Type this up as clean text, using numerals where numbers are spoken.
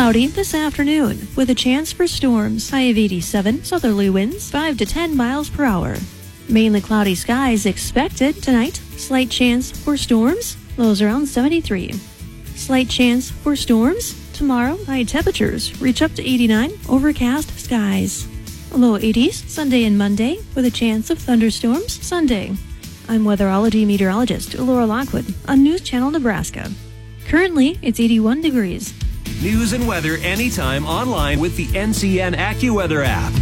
cloudy this afternoon, with a chance for storms. High of 87, southerly winds 5 to 10 miles per hour. Mainly cloudy skies expected tonight. Slight chance for storms, lows around 73. Slight chance for storms tomorrow. High temperatures reach up to 89, overcast skies. Low 80s Sunday and Monday, with a chance of thunderstorms Sunday. I'm weatherology meteorologist Laura Lockwood on News Channel Nebraska. Currently, it's 81 degrees. News and weather anytime online with the NCN AccuWeather app.